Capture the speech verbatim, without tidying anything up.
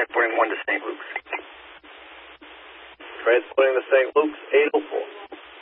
transporting one to Saint Luke's. Transporting to Saint Luke's, eight oh four.